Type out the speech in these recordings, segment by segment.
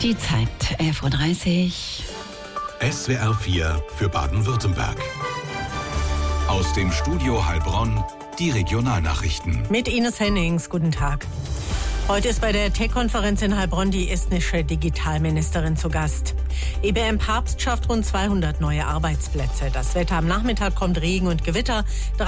Die Zeit 11.30 Uhr. SWR 4 für Baden-Württemberg. Aus dem Studio Heilbronn die Regionalnachrichten. Mit Ines Hennings, guten Tag. Heute ist bei der Tech-Konferenz in Heilbronn die estnische Digitalministerin zu Gast. IBM Papst schafft rund 200 neue Arbeitsplätze. Das Wetter am Nachmittag kommt Regen und Gewitter,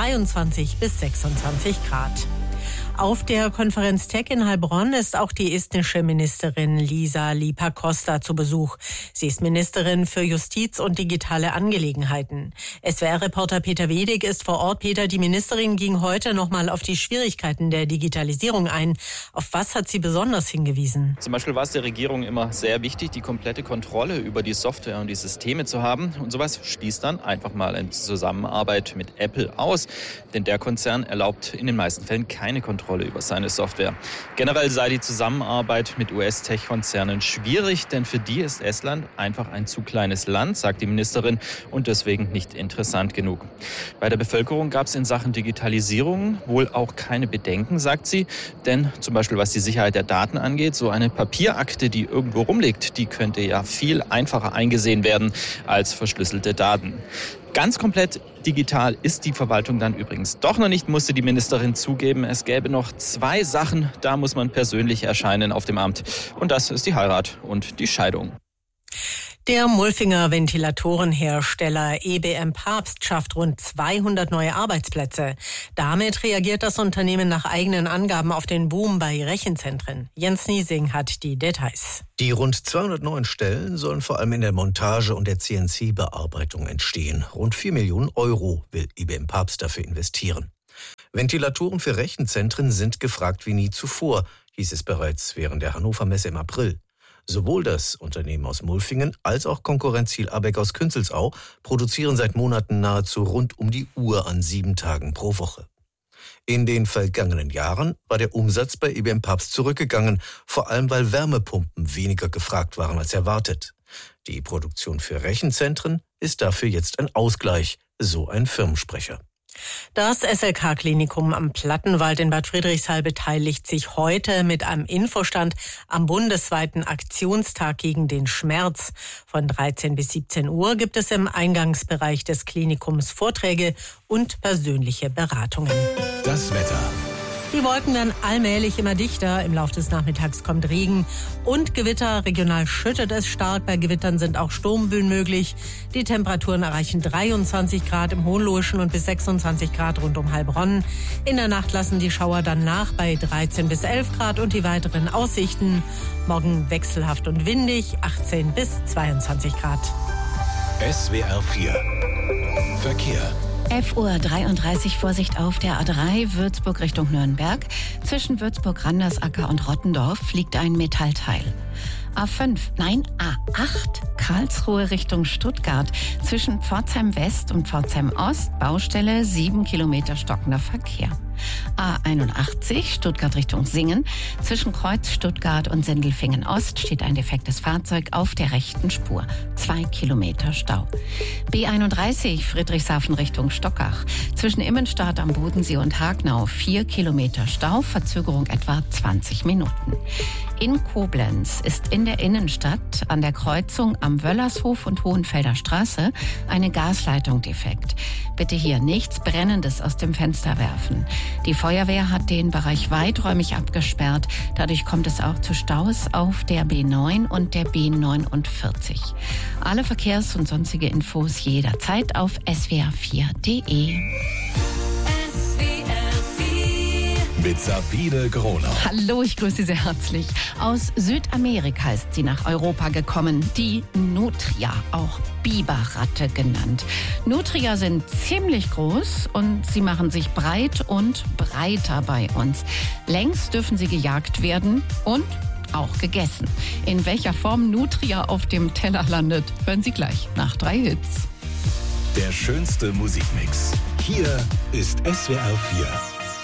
23 bis 26 Grad. Auf der Konferenz Tech in Heilbronn ist auch die estnische Ministerin Liisa-Ly Pakosta zu Besuch. Sie ist Ministerin für Justiz und digitale Angelegenheiten. SWR-Reporter Peter Wedig ist vor Ort. Peter, die Ministerin ging heute nochmal auf die Schwierigkeiten der Digitalisierung ein. Auf was hat sie besonders hingewiesen? Zum Beispiel war es der Regierung immer sehr wichtig, die komplette Kontrolle über die Software und die Systeme zu haben. Und sowas schließt dann einfach mal eine Zusammenarbeit mit Apple aus. Denn der Konzern erlaubt in den meisten Fällen keine Kontrolle über seine Software. Generell sei die Zusammenarbeit mit US-Tech-Konzernen schwierig, denn für die ist Estland einfach ein zu kleines Land, sagt die Ministerin, und deswegen nicht interessant genug. Bei der Bevölkerung gab es in Sachen Digitalisierung wohl auch keine Bedenken, sagt sie, denn zum Beispiel was die Sicherheit der Daten angeht, so eine Papierakte, die irgendwo rumliegt, die könnte ja viel einfacher eingesehen werden als verschlüsselte Daten. Ganz komplett digital ist die Verwaltung dann übrigens doch noch nicht, musste die Ministerin zugeben. Es gäbe noch 2 Sachen, da muss man persönlich erscheinen auf dem Amt. Und das ist die Heirat und die Scheidung. Der Mulfinger Ventilatorenhersteller IBM Papst schafft rund 200 neue Arbeitsplätze. Damit reagiert das Unternehmen nach eigenen Angaben auf den Boom bei Rechenzentren. Jens Niesing hat die Details. Die rund 200 neuen Stellen sollen vor allem in der Montage und der CNC-Bearbeitung entstehen. Rund 4 Millionen Euro will IBM Papst dafür investieren. Ventilatoren für Rechenzentren sind gefragt wie nie zuvor, hieß es bereits während der Hannover Messe im April. Sowohl das Unternehmen aus Mulfingen als auch Konkurrent Ziel Abeck aus Künzelsau produzieren seit Monaten nahezu rund um die Uhr an 7 Tagen pro Woche. In den vergangenen Jahren war der Umsatz bei IBM Papst zurückgegangen, vor allem weil Wärmepumpen weniger gefragt waren als erwartet. Die Produktion für Rechenzentren ist dafür jetzt ein Ausgleich, so ein Firmensprecher. Das SLK-Klinikum am Plattenwald in Bad Friedrichshall beteiligt sich heute mit einem Infostand am bundesweiten Aktionstag gegen den Schmerz. Von 13 bis 17 Uhr gibt es im Eingangsbereich des Klinikums Vorträge und persönliche Beratungen. Das Wetter. Die Wolken werden allmählich immer dichter. Im Laufe des Nachmittags kommt Regen und Gewitter. Regional schüttet es stark. Bei Gewittern sind auch Sturmböen möglich. Die Temperaturen erreichen 23 Grad im Hohenlohischen und bis 26 Grad rund um Heilbronn. In der Nacht lassen die Schauer dann nach bei 13 bis 11 Grad und die weiteren Aussichten. Morgen wechselhaft und windig, 18 bis 22 Grad. SWR 4 Verkehr. 11.33 Uhr, Vorsicht auf der A3 Würzburg Richtung Nürnberg. Zwischen Würzburg-Randersacker und Rottendorf liegt ein Metallteil. A8 Karlsruhe Richtung Stuttgart. Zwischen Pforzheim West und Pforzheim Ost Baustelle, 7 Kilometer stockender Verkehr. A81 Stuttgart Richtung Singen. Zwischen Kreuz Stuttgart und Sindelfingen Ost steht ein defektes Fahrzeug auf der rechten Spur. 2 Kilometer Stau. B31 Friedrichshafen Richtung Stockach. Zwischen Immenstadt am Bodensee und Hagnau 4 Kilometer Stau. Verzögerung etwa 20 Minuten. In Koblenz ist in der Innenstadt an der Kreuzung am Wöllershof und Hohenfelder Straße eine Gasleitung defekt. Bitte hier nichts Brennendes aus dem Fenster werfen. Die Feuerwehr hat den Bereich weiträumig abgesperrt. Dadurch kommt es auch zu Staus auf der B9 und der B49. Alle Verkehrs- und sonstige Infos jederzeit auf swr4.de. Mit Sabine Groner. Hallo, ich grüße Sie sehr herzlich. Aus Südamerika ist sie nach Europa gekommen, die Nutria, auch Biberratte genannt. Nutria sind ziemlich groß und sie machen sich breit und breiter bei uns. Längs dürfen sie gejagt werden und auch gegessen. In welcher Form Nutria auf dem Teller landet, hören Sie gleich nach 3 Hits. Der schönste Musikmix. Hier ist SWR 4.